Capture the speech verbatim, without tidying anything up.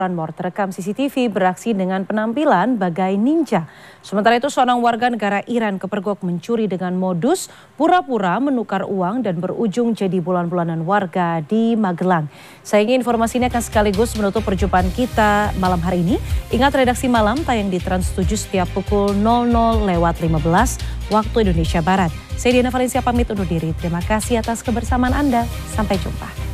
Mor terekam C C T V beraksi dengan penampilan bagai ninja. Sementara itu seorang warga negara Iran kepergok mencuri dengan modus pura-pura menukar uang dan berujung jadi bulan-bulanan warga di Magelang. Sayangnya informasi ini akan sekaligus menutup perjumpaan kita malam hari ini. Ingat, redaksi malam tayang di Trans tujuh setiap pukul nol nol lewat lima belas waktu Indonesia Barat. Saya Diana Valencia pamit undur diri. Terima kasih atas kebersamaan Anda. Sampai jumpa.